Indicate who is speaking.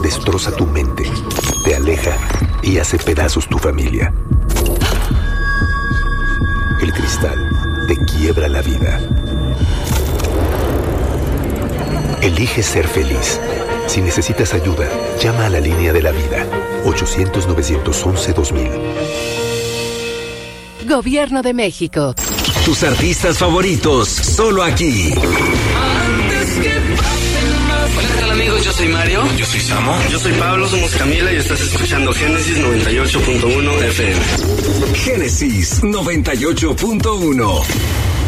Speaker 1: destroza tu mente, te aleja y hace pedazos tu familia. El cristal te quiebra la vida. Elige ser feliz. Si necesitas ayuda, llama a la línea de la vida. 800-911-2000.
Speaker 2: Gobierno de México.
Speaker 3: Tus artistas favoritos, solo aquí.
Speaker 4: Hola, ¿qué tal, amigos? Yo soy Mario.
Speaker 5: Yo soy Samo.
Speaker 6: Yo soy Pablo, somos Camila y estás escuchando Génesis 98.1 FM.
Speaker 3: Génesis 98.1.